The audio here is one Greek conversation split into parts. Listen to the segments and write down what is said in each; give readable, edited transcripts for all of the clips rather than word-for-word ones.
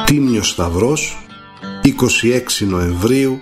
Τίμιος Σταυρός, 26 Νοεμβρίου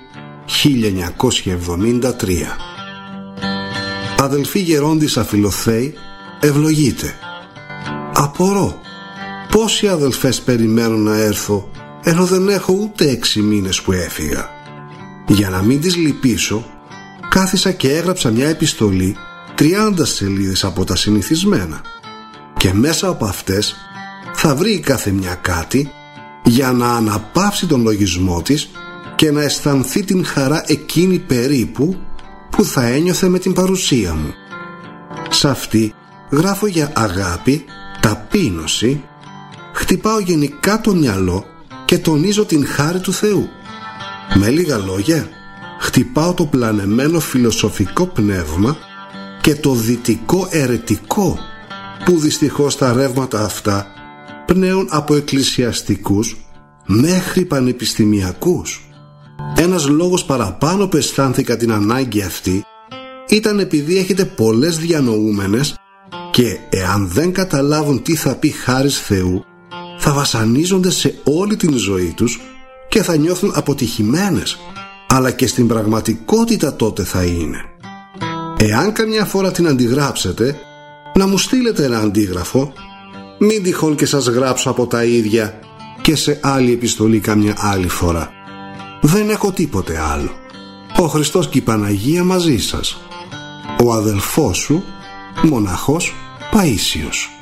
1973. Αδελφοί γερόντις Αφιλοθέη, ευλογείτε. Απορώ πόσοι αδελφές περιμένουν να έρθω, ενώ δεν έχω ούτε 6 μήνες που έφυγα. Για να μην τις λυπήσω, κάθισα και έγραψα μια επιστολή 30 σελίδες από τα συνηθισμένα, και μέσα από αυτές θα βρει κάθε μια κάτι για να αναπαύσει τον λογισμό της και να αισθανθεί την χαρά εκείνη περίπου που θα ένιωθε με την παρουσία μου. Σ' αυτή γράφω για αγάπη, ταπείνωση, χτυπάω γενικά το μυαλό και τονίζω την χάρη του Θεού. Με λίγα λόγια, χτυπάω το πλανεμένο φιλοσοφικό πνεύμα και το δυτικό αιρετικό, που δυστυχώς τα ρεύματα αυτά πνέουν από εκκλησιαστικούς μέχρι πανεπιστημιακούς. Ένας λόγος παραπάνω που αισθάνθηκα την ανάγκη αυτή ήταν επειδή έχετε πολλές διανοούμενες και εάν δεν καταλάβουν τι θα πει χάρις Θεού, θα βασανίζονται σε όλη την ζωή τους και θα νιώθουν αποτυχημένες, αλλά και στην πραγματικότητα τότε θα είναι. Εάν καμιά φορά την αντιγράψετε, να μου στείλετε ένα αντίγραφο, μην τυχόν και σας γράψω από τα ίδια και σε άλλη επιστολή καμιά άλλη φορά. Δεν έχω τίποτε άλλο. Ο Χριστός και η Παναγία μαζί σας. Ο αδελφός σου, μοναχός Παΐσιος.